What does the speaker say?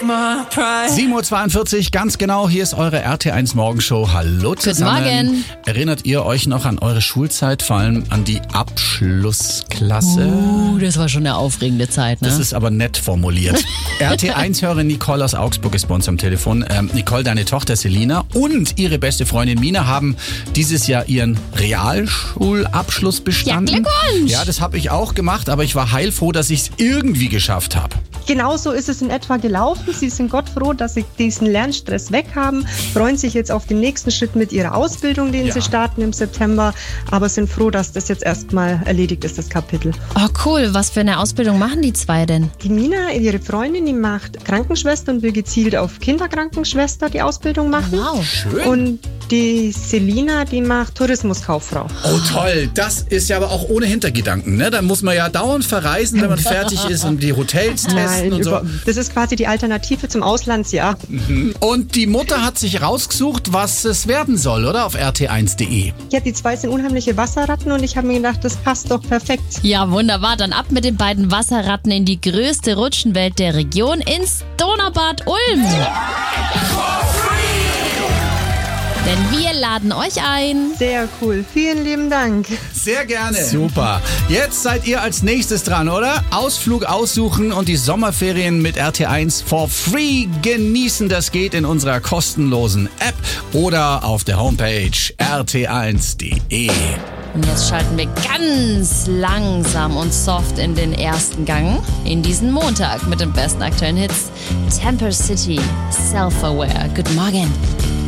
7:42 Uhr, ganz genau, hier ist eure RT1 Morgenshow. Hallo zusammen. Guten Morgen. Erinnert ihr euch noch an eure Schulzeit, vor allem an die Abschlussklasse? Das war schon eine aufregende Zeit, ne? Das ist aber nett formuliert. RT1-Hörerin Nicole aus Augsburg ist bei uns am Telefon. Nicole, deine Tochter Selina und ihre beste Freundin Mina haben dieses Jahr ihren Realschulabschluss bestanden. Ja, Glückwunsch! Ja, das habe ich auch gemacht, aber ich war heilfroh, dass ich es irgendwie geschafft habe. Genau so ist es in etwa gelaufen. Sie sind Gott froh, dass sie diesen Lernstress weg haben, freuen sich jetzt auf den nächsten Schritt mit ihrer Ausbildung, den sie starten im September, aber sind froh, dass das jetzt erstmal erledigt ist, das Kapitel. Oh cool, was für eine Ausbildung machen die zwei denn? Die Mina, ihre Freundin, die macht Krankenschwester und will gezielt auf Kinderkrankenschwester die Ausbildung machen. Wow. Schön. Und die Selina, die macht Tourismuskauffrau. Oh toll, das ist ja aber auch ohne Hintergedanken, ne? Da muss man ja dauernd verreisen, wenn man fertig ist und die Hotels testen und so. Das ist quasi die Alternative zum Auslandsjahr. Und die Mutter hat sich rausgesucht, was es werden soll, oder? Auf rt1.de. Ja, die zwei sind unheimliche Wasserratten und ich habe mir gedacht, das passt doch perfekt. Ja, wunderbar. Dann ab mit den beiden Wasserratten in die größte Rutschenwelt der Region, ins Donaubad Ulm. Denn wir laden euch ein. Sehr cool. Vielen lieben Dank. Sehr gerne. Super. Jetzt seid ihr als nächstes dran, oder? Ausflug aussuchen und die Sommerferien mit RT1 for free genießen. Das geht in unserer kostenlosen App oder auf der Homepage rt1.de. Und jetzt schalten wir ganz langsam und soft in den ersten Gang in diesen Montag mit den besten aktuellen Hits. Temper City, Self-Aware. Guten Morgen.